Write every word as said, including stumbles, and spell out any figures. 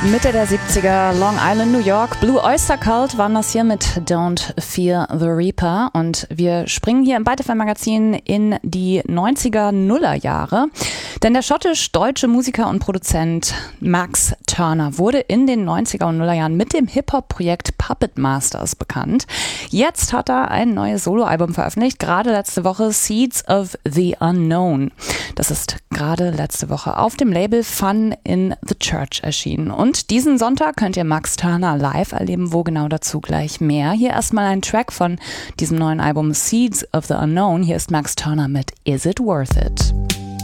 Mitte der siebziger, Long Island, New York. Blue Oyster Cult waren das hier mit Don't Fear the Reaper. Und wir springen hier im Byte F M Magazin in die neunziger, Nuller Jahre. Denn der schottisch-deutsche Musiker und Produzent Max Turner wurde in den neunziger und Nuller Jahren mit dem Hip-Hop-Projekt Puppet Masters bekannt. Jetzt hat er ein neues Soloalbum veröffentlicht, gerade letzte Woche Seeds of the Unknown. Das ist gerade letzte Woche auf dem Label Fun in the Church erschienen. Und diesen Sonntag könnt ihr Max Turner live erleben, wo genau dazu gleich mehr. Hier erstmal ein Track von diesem neuen Album Seeds of the Unknown. Hier ist Max Turner mit Is It Worth It?